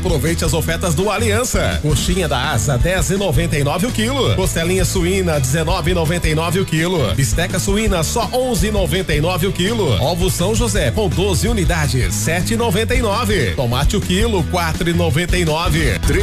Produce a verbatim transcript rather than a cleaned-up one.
Aproveite as ofertas do Aliança. Coxinha da Asa dez e noventa e nove o quilo. Costelinha suína dezenove e noventa e nove o quilo. Bisteca suína só onze e noventa e nove o quilo. Ovo São José com doze unidades sete e noventa e nove. Tomate o quilo quatro e noventa e nove.